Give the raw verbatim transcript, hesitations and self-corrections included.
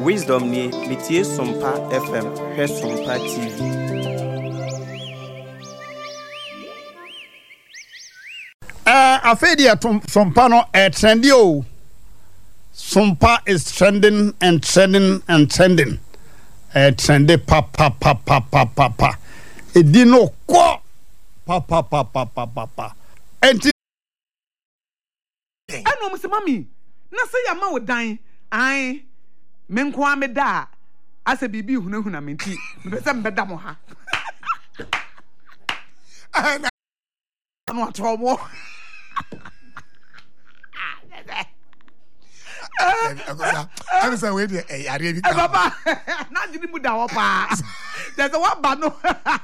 Wisdom ni metie Sompa F M, hwe Sompa T V. Uh, afedi atom Sompa no eh trendy o. Sompa is trending and trending and trending. Eh trendy pa pa pa pa pa pa pa. Edino ko pa pa pa pa pa pa pa. Enti ano mo se mami na se ya ma wo dan ai men ko ameda ase bibi huna huna menti me se mbeda mo ha ana no atomo akosa akosa we dey eh yare bi ka baba na jini mu da wo pa there's a one ba no